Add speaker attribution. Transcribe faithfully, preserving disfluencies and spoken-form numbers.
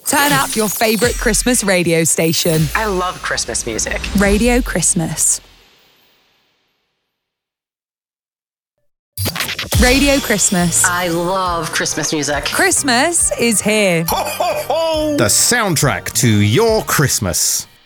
Speaker 1: Turn up your favourite Christmas radio station.
Speaker 2: I love Christmas music.
Speaker 1: Radio Christmas. Radio Christmas.
Speaker 2: I love Christmas music.
Speaker 1: Christmas is here.
Speaker 3: Ho, ho, ho! The soundtrack to your Christmas.